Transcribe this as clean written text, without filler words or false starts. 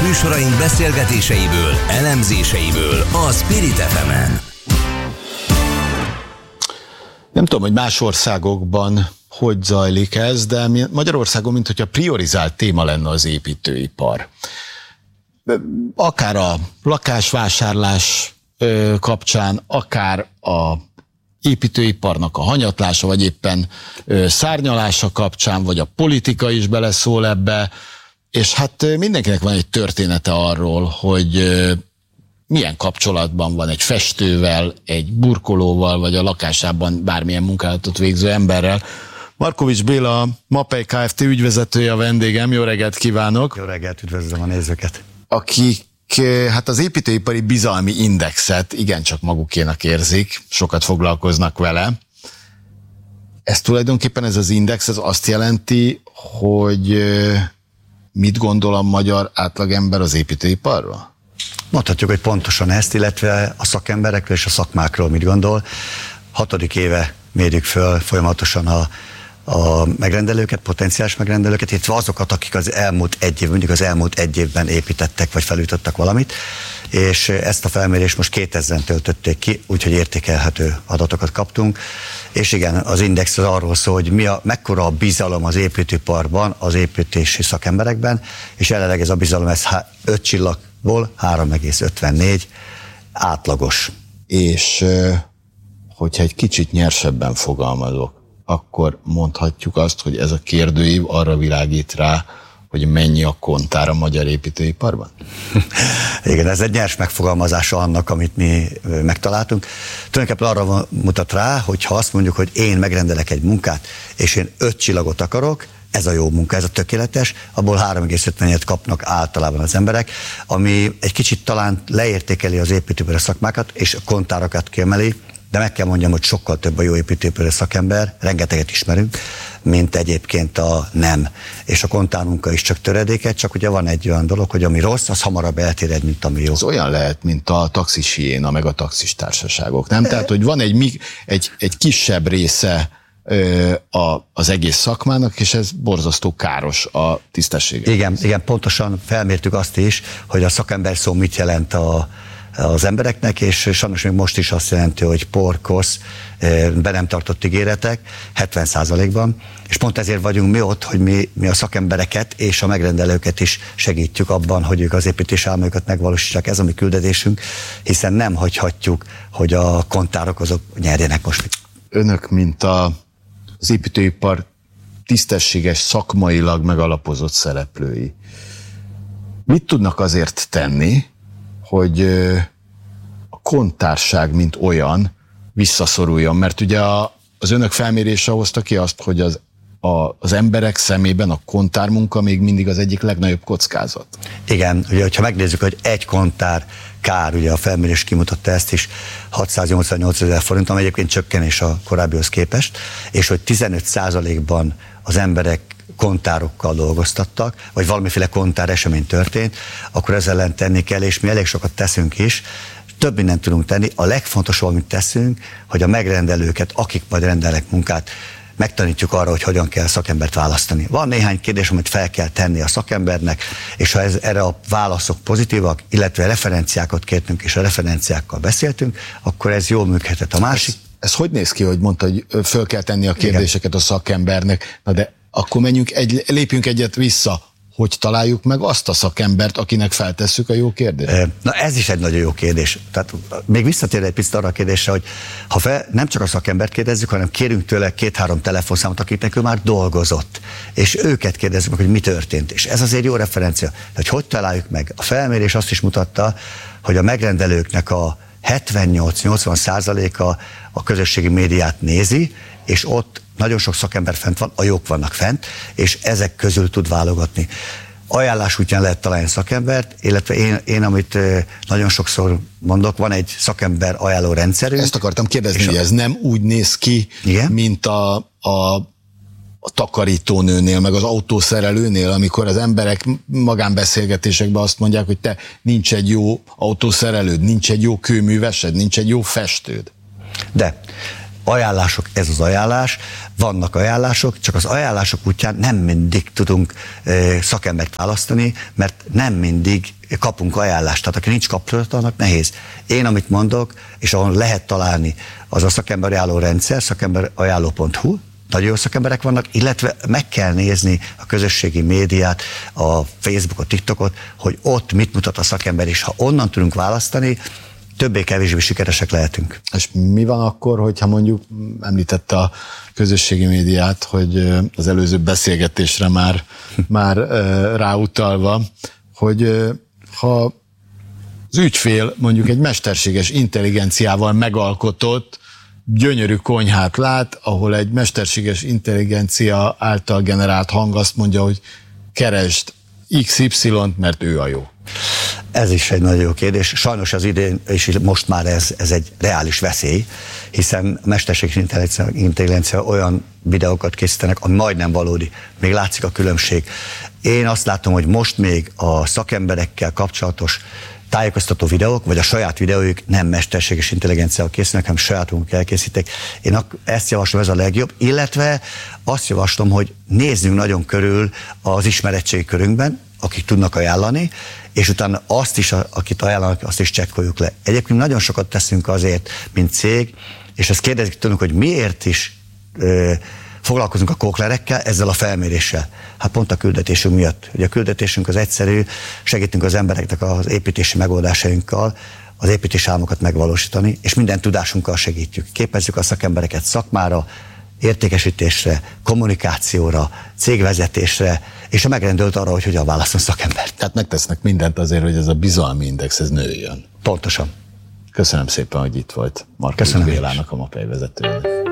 műsoraink beszélgetéseiből, elemzéseiből a Spirit FM-en. Nem tudom, hogy más országokban hogy zajlik ez, de Magyarországon minthogyha priorizált téma lenne az építőipar. Akár a lakásvásárlás kapcsán, akár a építőiparnak a hanyatlása, vagy éppen szárnyalása kapcsán, vagy a politika is beleszól ebbe, és hát mindenkinek van egy története arról, hogy milyen kapcsolatban van egy festővel, egy burkolóval, vagy a lakásában bármilyen munkálatot végző emberrel. Markovics Béla, a Mapei Kft. Ügyvezetője a vendégem. Jó reggelt kívánok! Jó reggelt, üdvözlöm a nézőket! Akik hát az építőipari bizalmi indexet igencsak magukénak érzik, sokat foglalkoznak vele. Ez tulajdonképpen ez az index, ez azt jelenti, hogy mit gondol a magyar átlagember az építőiparról? Mondhatjuk, hogy pontosan ezt, illetve a szakemberekről és a szakmákról mit gondol. 6. éve mérjük föl folyamatosan a megrendelőket, potenciális megrendelőket, illetve azokat, akik az elmúlt egy évben építettek vagy felújítottak valamit, és ezt a felmérést most 2000-en töltötték ki, úgyhogy értékelhető adatokat kaptunk. És igen, az index az arról szól, hogy mekkora a bizalom az építőiparban, az építési szakemberekben, és jelenleg ez a bizalom, ez 5 csillagból 3,54 átlagos. És hogyha egy kicsit nyersebben fogalmazok, akkor mondhatjuk azt, hogy ez a kérdőív arra világít rá, hogy mennyi a kontár a magyar építőiparban? Igen, ez egy nyers megfogalmazása annak, amit mi megtaláltunk. Tulajdonképpen arra mutat rá, hogy ha azt mondjuk, hogy én megrendelek egy munkát, és én 5 csillagot akarok, ez a jó munka, ez a tökéletes, abból 3,54-et kapnak általában az emberek, ami egy kicsit talán leértékeli az építőipari szakmákat, és a kontárokat kiemeli, de meg kell mondjam, hogy sokkal több a jó építőipari szakember, rengeteget ismerünk, mint egyébként a nem. És a kontármunka is csak töredéket, csak ugye van egy olyan dolog, hogy ami rossz, az hamarabb eltéred, mint ami jó. Ez olyan lehet, mint a taxis hiéna, meg a taxis társaságok, nem? Tehát, hogy van egy kisebb része az egész szakmának, és ez borzasztó káros a tisztességet. Igen, pontosan felmértük azt is, hogy a szakember szó mit jelent az embereknek, és sajnos még most is azt jelenti, hogy porkosz, be nem tartott ígéretek 70%-ban, és pont ezért vagyunk mi ott, hogy mi a szakembereket és a megrendelőket is segítjük abban, hogy ők az építés álmaikat megvalósítsák, ez a mi küldetésünk, hiszen nem hagyhatjuk, hogy a kontárok azok nyerjenek most. Önök, mint az építőipar tisztességes, szakmailag megalapozott szereplői, mit tudnak azért tenni, hogy a kontárság, mint olyan, visszaszoruljon? Mert ugye az önök felmérése hozta ki azt, hogy az emberek szemében a kontármunka még mindig az egyik legnagyobb kockázat. Igen, ugye, hogyha megnézzük, hogy egy kontár kár, ugye a felmérés kimutatta ezt is, 688 000 forint, ami egyébként csökkenés a korábbihoz képest, és hogy 15%-ban az emberek kontárokkal dolgoztattak, vagy valamiféle kontár esemény történt, akkor ezzel ellen tenni kell, és mi elég sokat teszünk is. Több mindent tudunk tenni. A legfontosabb, amit teszünk, hogy a megrendelőket, akik majd rendelnek munkát, megtanítjuk arra, hogy hogyan kell szakembert választani. Van néhány kérdés, amit fel kell tenni a szakembernek, és ha erre a válaszok pozitívak, illetve referenciákat kértünk, és a referenciákkal beszéltünk, akkor ez jól működhet. A másik... Ez hogy néz ki, hogy mondta, hogy föl kell tenni a kérdéseket a szakembernek? Na de akkor lépjünk egyet vissza, hogy találjuk meg azt a szakembert, akinek feltesszük a jó kérdést? Na ez is egy nagyon jó kérdés. Tehát még visszatér egy picit arra a kérdésre, hogy nem csak a szakembert kérdezzük, hanem kérünk tőle 2-3 telefonszámot, akiknek ő már dolgozott. És őket kérdezzük meg, hogy mi történt. És ez azért jó referencia. Hogy találjuk meg? A felmérés azt is mutatta, hogy a megrendelőknek a 78-80%-a a közösségi médiát nézi, és ott nagyon sok szakember fent van, a jók vannak fent, és ezek közül tud válogatni. Ajánlás útján lehet találni szakembert, illetve én amit nagyon sokszor mondok, van egy szakember ajánló rendszerünk. Ezt akartam kérdezni, hogy ez nem úgy néz ki, igen? Mint a takarítónőnél, meg az autószerelőnél, amikor az emberek magánbeszélgetésekben azt mondják, hogy te nincs egy jó autószerelőd, nincs egy jó kőművesed, nincs egy jó festőd. De ajánlások, ez az ajánlás, vannak ajánlások, csak az ajánlások útján nem mindig tudunk szakembert választani, mert nem mindig kapunk ajánlást. Tehát aki nincs kapcsolat, annak nehéz. Én, amit mondok, és ahol lehet találni, az a szakember ajánló rendszer, szakemberajánló.hu, nagyon jó szakemberek vannak, illetve meg kell nézni a közösségi médiát, a Facebook, a TikTokot, hogy ott mit mutat a szakember, és ha onnan tudunk választani, többé-kevésbé sikeresek lehetünk. És mi van akkor, hogyha mondjuk említette a közösségi médiát, hogy az előző beszélgetésre már ráutalva, hogy ha az ügyfél mondjuk egy mesterséges intelligenciával megalkotott gyönyörű konyhát lát, ahol egy mesterséges intelligencia által generált hang azt mondja, hogy keresd XY-t, mert ő a jó. Ez is egy nagyon jó kérdés. Sajnos az idén, és most már ez egy reális veszély, hiszen a mesterséges intelligencia olyan videókat készítenek, ami majdnem valódi. Még látszik a különbség. Én azt látom, hogy most még a szakemberekkel kapcsolatos tájékoztató videók, vagy a saját videójuk nem mesterséges intelligenciával készülnek, hanem sajátunk elkészítik. Én ezt javaslom, ez a legjobb, illetve azt javaslom, hogy nézzünk nagyon körül az ismeretségi körünkben, akik tudnak ajánlani, és utána azt is, akit ajánlanak, azt is csekkoljuk le. Egyébként nagyon sokat teszünk azért, mint cég, és ezt kérdezik tőlünk, hogy miért is foglalkozunk a kóklerekkel, ezzel a felméréssel. Hát pont a küldetésünk miatt. Ugye a küldetésünk az egyszerű, segítünk az embereknek az építési megoldásainkkal, az építési álmokat megvalósítani, és minden tudásunkkal segítjük. Képezzük a szakembereket szakmára, értékesítésre, kommunikációra, cégvezetésre, és a megrendült arra, hogy hogyan válaszol szakembert. Tehát megtesznek mindent azért, hogy ez a bizalmi index ez nőjön. Pontosan. Köszönöm szépen, hogy itt volt Markus Bélának, a MAPEI vezetőjének.